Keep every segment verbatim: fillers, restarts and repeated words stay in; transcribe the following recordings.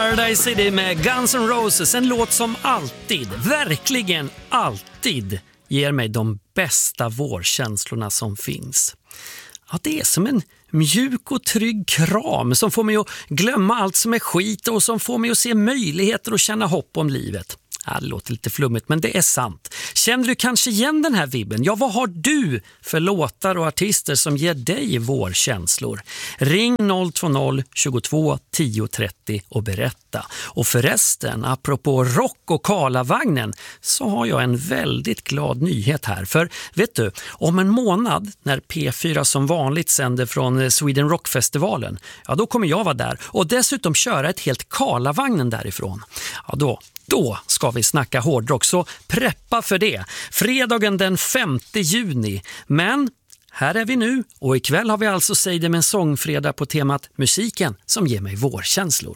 Paradise City med Guns N' Roses, en låt som alltid, verkligen alltid ger mig de bästa vårkänslorna som finns. Ja, det är som en mjuk och trygg kram som får mig att glömma allt som är skit och som får mig att se möjligheter och känna hopp om livet. Ja, det låter lite flummigt, men det är sant. Känner du kanske igen den här vibben? Ja, vad har du för låtar och artister som ger dig vårkänslor? Ring noll två noll tjugotvå tio trettio och berätta. Och förresten, apropå rock och Karlavagnen, så har jag en väldigt glad nyhet här. För vet du, om en månad när P fyra som vanligt sänder från Sweden Rock-festivalen, ja då kommer jag vara där och dessutom köra ett helt Karlavagnen därifrån. Ja då... Då ska vi snacka hårdrock, så preppa för det. Fredagen den femte juni. Men här är vi nu och ikväll har vi alltså Säg det med en sångfredag på temat musiken som ger mig vårkänslor.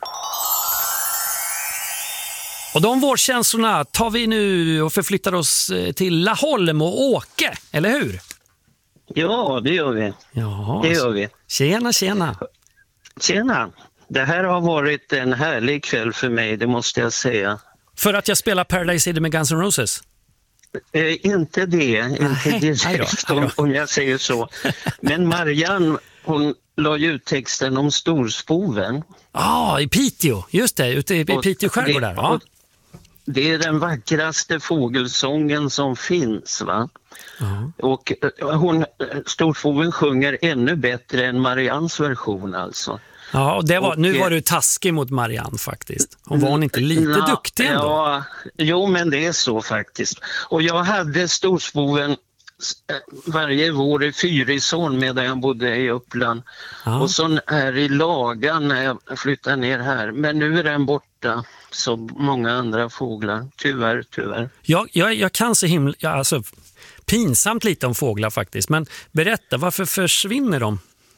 Och de vårkänslorna tar vi nu och förflyttar oss till Laholm och Åke, eller hur? Ja, det gör vi. Ja, det gör vi. Tjena, tjena. Tjena. Det här har varit en härlig kväll för mig, det måste jag säga. För att jag spelar Paradise City med Guns N' Roses? Eh, inte det, inte direkt om, om jag säger så. Men Marianne, hon la ju ut texten om storspoven. Ja, ah, i Piteå, just det, ute i Piteå skärgård där. Ja. Det är den vackraste fågelsången som finns, va? Uh-huh. Och hon, storspoven sjunger ännu bättre än Mariannes version alltså. Ja, och det var, och, nu var du taskig mot Marianne faktiskt. Hon var hon inte lite na, duktig ändå? Ja, jo, men det är så faktiskt. Och jag hade storspoven varje vår i Fyrisån medan jag bodde i Uppland. Ja. Och så är i Lagan när jag flyttade ner här. Men nu är den borta, så många andra fåglar. Tyvärr, tyvärr. Ja, jag, jag kan så himla... Ja, alltså, pinsamt lite om fåglar faktiskt. Men berätta, varför försvinner de?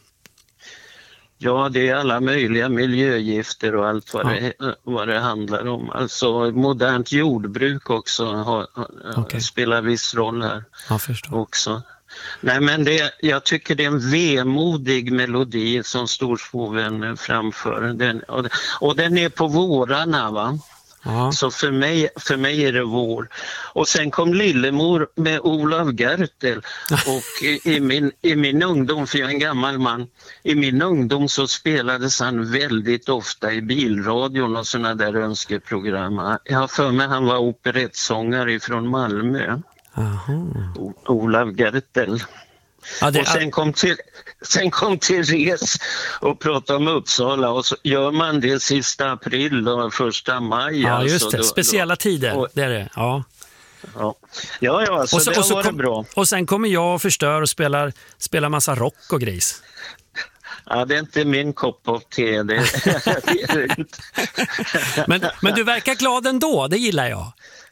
Ja, det är alla möjliga miljögifter och allt vad, ja. det, vad det handlar om. Alltså modernt jordbruk också har, okay. spelar viss roll här ja, förstår. också. Nej, men det, jag tycker det är en vemodig melodi som storspoven framför. Den, och, och den är på vårarna, va? Ja. Så för mig, för mig är det vår. Och sen kom Lillemor med Olav Gertel. Och i, i, min, i min ungdom, för jag är en gammal man, i min ungdom så spelades han väldigt ofta i bilradion och såna där önskeprogram. Jag har för mig han var operettsångare från Malmö. O, Olav Gertel. Ja, det... Och sen kom, till, sen kom Therese och pratade om Uppsala och så gör man det sista april och första maj. Ja, alltså, just det. Då, speciella tider, och, det är det. Ja, ja, ja, ja så, och så det och så var kom, bra. Och sen kommer jag och förstör och spelar, spelar massa rock och gris. Ja, det är inte min kopp av te. Det är inte. men, men du verkar glad ändå, det gillar jag.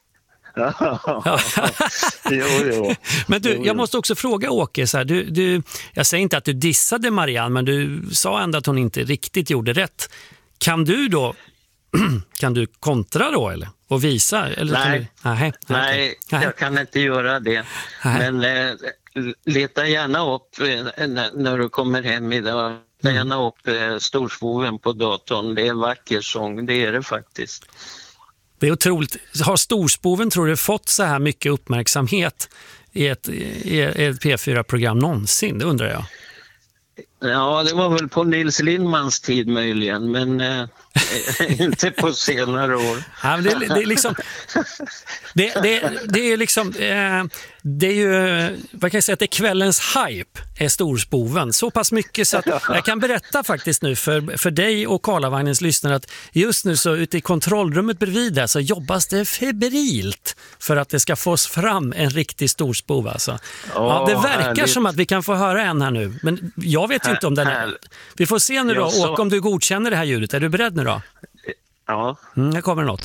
Ja. jo, jo. Men du, jo, jo. jag måste också fråga Åke så här, du, du, jag säger inte att du dissade Marianne, men du sa ändå att hon inte riktigt gjorde rätt. Kan du då kan du kontra då eller och visa eller nej, du, nej, nej, okay. jag kan inte göra det. Nej. Men eh, leta gärna upp eh, när du kommer hem idag. Leta gärna upp eh, storspoven på datorn. Det är en vacker sång, det är det faktiskt. Det är otroligt. Har storspoven, tror du, fått så här mycket uppmärksamhet i ett, i ett P fyra-program någonsin? Det undrar jag. Ja, det var väl på Nils Lindmans tid möjligen, men eh, inte på senare år. Ja, men det, det är liksom... Det, det, det är liksom... Eh, det är ju... Vad kan jag säga? Att det är kvällens hype är storspoven. Så pass mycket så att jag kan berätta faktiskt nu för, för dig och Karlavagnens lyssnare att just nu så ute i kontrollrummet bredvid där så jobbas det febrilt för att det ska fås fram en riktig storspov. Alltså. Ja, det verkar härligt. Som att vi kan få höra en här nu. Men jag vet ju inte om den är... Vi får se nu då, så... Åke, om du godkänner det här ljudet. Är du beredd nu då? Ja. Mm, här kommer något.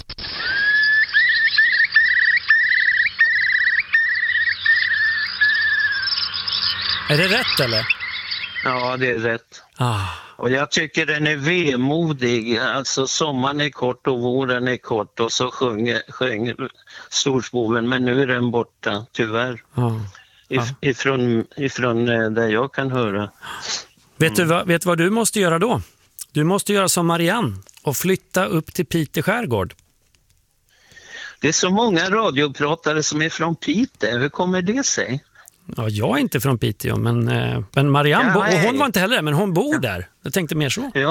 Är det rätt eller? Ja, det är rätt. Ah. Och jag tycker den är vemodig. Alltså sommaren är kort och våren är kort och så sjunger, sjunger storspoven. Men nu är den borta, tyvärr. Ah. If, ah. Ifrån, ifrån där jag kan höra. Vet, mm. du vad, vet du vad du måste göra då? Du måste göra som Marianne och flytta upp till Piteå skärgård. Det är så många radiopratare som är från Piteå. Hur kommer det sig? Ja, jag är inte från Piteå, men, men Marianne, ja, bo- och hon var inte heller, men hon bor där. Jag tänkte mer så. Ja.